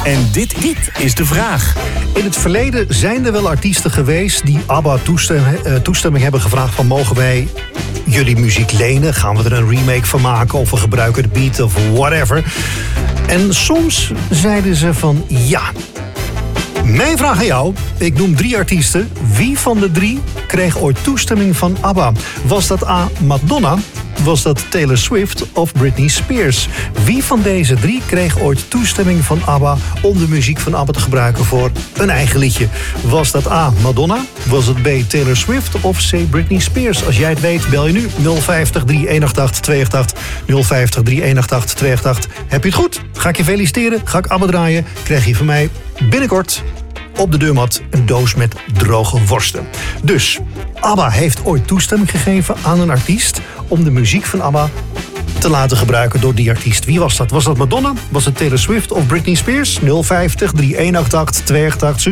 En dit is de vraag. In het verleden zijn er wel artiesten geweest die ABBA toestemming hebben gevraagd van mogen wij jullie muziek lenen? Gaan we er een remake van maken of we gebruiken de beat of whatever? En soms zeiden ze van ja. Mijn vraag aan jou, ik noem 3 artiesten. Wie van de 3 kreeg ooit toestemming van ABBA? Was dat A. Madonna? Was dat Taylor Swift of Britney Spears? Wie van deze 3 kreeg ooit toestemming van ABBA om de muziek van ABBA te gebruiken voor een eigen liedje? Was dat A. Madonna? Was het B. Taylor Swift of C. Britney Spears? Als jij het weet, bel je nu 050 3188 288 050 3188 288. Heb je het goed? Ga ik je feliciteren? Ga ik ABBA draaien? Krijg je van mij binnenkort op de deurmat een doos met droge worsten. Dus ABBA heeft ooit toestemming gegeven aan een artiest om de muziek van ABBA te laten gebruiken door die artiest. Wie was dat? Was dat Madonna? Was het Taylor Swift of Britney Spears? 050 3188 288.